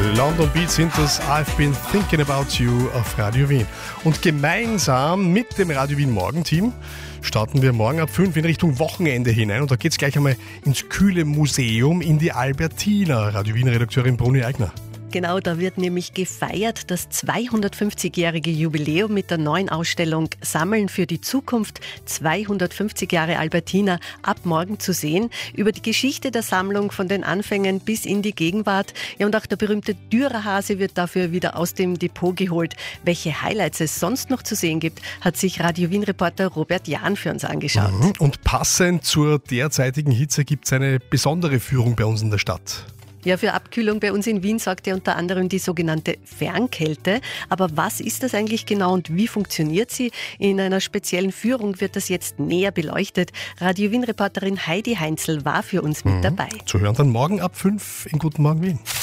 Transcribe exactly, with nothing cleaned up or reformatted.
London Beat sind das I've Been Thinking About You auf Radio Wien. Und gemeinsam mit dem Radio Wien Morgenteam starten wir morgen ab fünf in Richtung Wochenende hinein. Und da geht es gleich einmal ins kühle Museum in die Albertina. Radio Wien-Redakteurin Bruni Eigner. Genau, da wird nämlich gefeiert das zweihundertfünfzigjährige Jubiläum mit der neuen Ausstellung Sammeln für die Zukunft, zweihundertfünfzig Jahre Albertina, ab morgen zu sehen. Über die Geschichte der Sammlung von den Anfängen bis in die Gegenwart. Ja, und auch der berühmte Dürerhase wird dafür wieder aus dem Depot geholt. Welche Highlights es sonst noch zu sehen gibt, hat sich Radio Wien-Reporter Robert Jahn für uns angeschaut. Mhm. Und passend zur derzeitigen Hitze gibt es eine besondere Führung bei uns in der Stadt. Ja, für Abkühlung bei uns in Wien sorgt ja unter anderem die sogenannte Fernkälte. Aber was ist das eigentlich genau und wie funktioniert sie? In einer speziellen Führung wird das jetzt näher beleuchtet. Radio Wien-Reporterin Heidi Heinzel war für uns mit mhm. dabei. Zu hören dann morgen ab fünf in Guten Morgen Wien.